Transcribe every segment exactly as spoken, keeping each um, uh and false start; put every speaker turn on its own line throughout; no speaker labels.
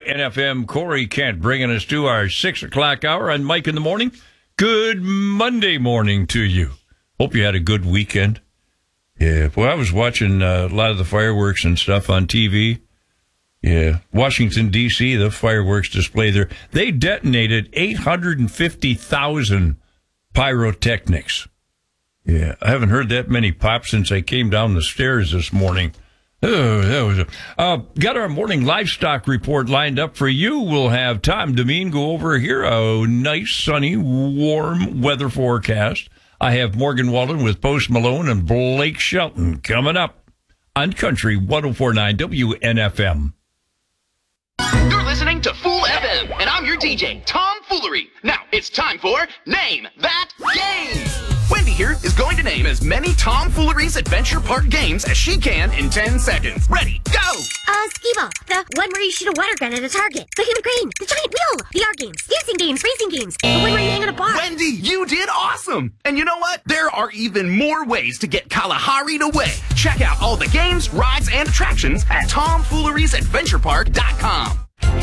N F M, Corey Kent, bringing us to our six o'clock hour on Mike in the Morning. Good Monday morning to you. Hope you had a good weekend. Yeah, well, I was watching uh, a lot of the fireworks and stuff on T V. Yeah, Washington, D C, the fireworks display there. They detonated eight hundred fifty thousand pyrotechnics. Yeah, I haven't heard that many pop since I came down the stairs this morning. Oh, that was a, uh, got our morning livestock report lined up for you. We'll have Tom Demeen go over here. A nice, sunny, warm weather forecast. I have Morgan Wallen with Post Malone and Blake Shelton coming up on Country one oh four point nine W N F M.
You're listening to Fool F M, and I'm your D J, Tom Foolery. Now, it's time for Name That Game. Wendy here is going to name as many Tom Foolery's Adventure Park games as she can in ten seconds. Ready, go!
Uh, Skee-Ball, the one where you shoot a water gun at a target, the human crane, the giant wheel, the art games, dancing games, racing games, the one where you hang on a bar.
Wendy, you did awesome! And you know what? There are even more ways to get Kalahari'd away. Check out all the games, rides, and attractions at tom fooleries adventure park dot com.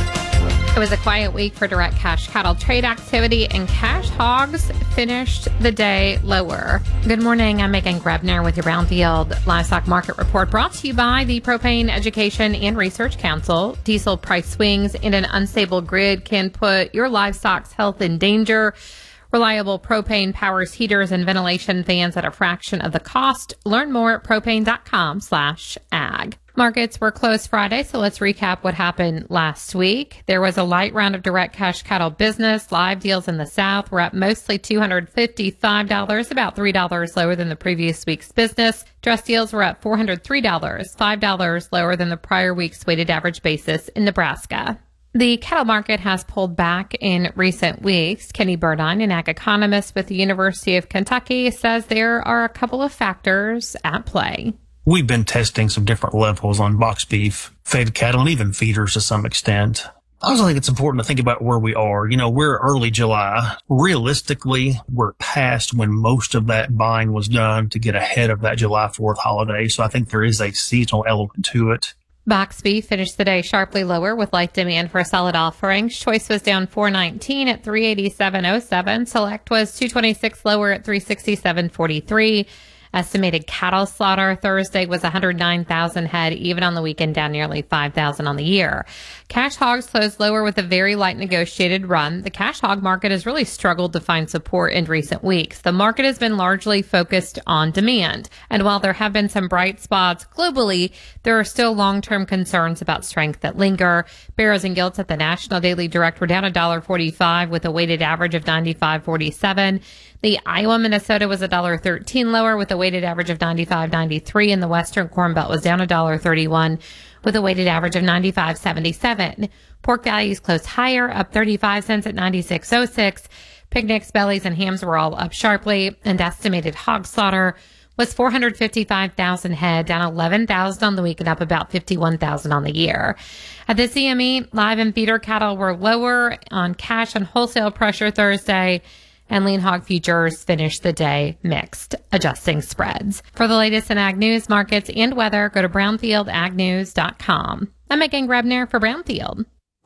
It was a quiet week for direct cash cattle trade activity, and cash hogs finished the day lower. Good morning. I'm Megan Grebner with your Brownfield Livestock Market Report, brought to you by the Propane Education and Research Council. Diesel price swings and an unstable grid can put your livestock's health in danger. Reliable propane powers heaters and ventilation fans at a fraction of the cost. Learn more at propane.com slash ag. Markets were closed Friday, so let's recap what happened last week. There was a light round of direct cash cattle business. Live deals in the South were up mostly two hundred fifty-five dollars, about three dollars lower than the previous week's business. Dress deals were up four hundred three dollars, five dollars lower than the prior week's weighted average basis in Nebraska. The cattle market has pulled back in recent weeks. Kenny Burdine, an ag economist with the University of Kentucky, says there are a couple of factors at play.
We've been testing some different levels on box beef, fed cattle, and even feeders to some extent. I also think it's important to think about where we are. You know, we're early July. Realistically, we're past when most of that buying was done to get ahead of that July fourth holiday. So I think there is a seasonal element to it.
Box beef finished the day sharply lower with light demand for solid offerings. Choice was down four nineteen at three eighty-seven oh seven. Select was two twenty-six lower at three sixty-seven forty-three. Estimated cattle slaughter Thursday was one hundred nine thousand head, even on the weekend down nearly five thousand on the year. Cash hogs closed lower with a very light negotiated run. The cash hog market has really struggled to find support in recent weeks. The market has been largely focused on demand. And while there have been some bright spots globally, there are still long-term concerns about strength that linger. Barrows and Gilts at the National Daily Direct were down one dollar forty-five with a weighted average of ninety-five forty-seven. The Iowa, Minnesota was one dollar thirteen lower with a weighted average of ninety-five ninety-three, and the Western Corn Belt was down one dollar thirty-one with a weighted average of ninety-five seventy-seven. Pork values closed higher, up thirty-five cents at ninety-six oh six. Picnics, bellies, and hams were all up sharply, and estimated hog slaughter was four hundred fifty-five thousand head, down eleven thousand on the week and up about fifty-one thousand on the year. At the C M E, live and feeder cattle were lower on cash and wholesale pressure Thursday, and lean hog futures finished the day mixed, adjusting spreads. For the latest in ag news, markets, and weather, go to brownfield ag news dot com. I'm Megan Grebner for Brownfield.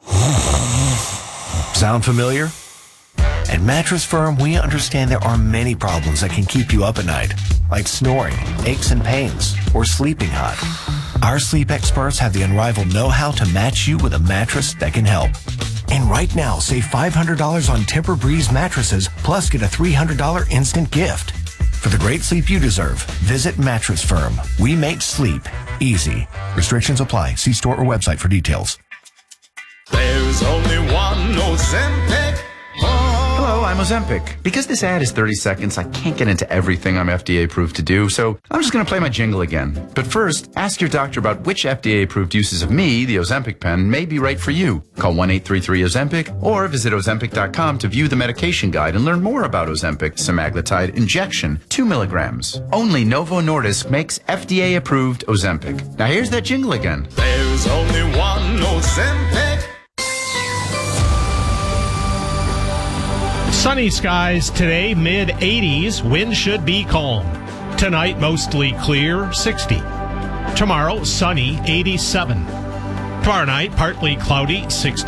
Sound familiar? At Mattress Firm, we understand there are many problems that can keep you up at night, like snoring, aches and pains, or sleeping hot. Our sleep experts have the unrivaled know-how to match you with a mattress that can help. And right now, save five hundred dollars on Tempur-Breeze mattresses, plus get a three hundred dollars instant gift. For the great sleep you deserve, visit Mattress Firm. We make sleep easy. Restrictions apply. See store or website for details.
There's only one Ozempic. Hello, I'm Ozempic. Because this ad is thirty seconds, I can't get into everything I'm F D A approved to do, so I'm just going to play my jingle again. But first, ask your doctor about which F D A approved uses of me, the Ozempic pen, may be right for you. Call one eight three three Ozempic or visit Ozempic dot com to view the medication guide and learn more about Ozempic semaglutide injection, two milligrams. Only Novo Nordisk makes F D A approved Ozempic. Now here's that jingle again. There's only one Ozempic.
Sunny skies today, mid eighties. Wind should be calm. Tonight, mostly clear, sixty. Tomorrow, sunny, eighty-seven. Tomorrow night, partly cloudy, sixty.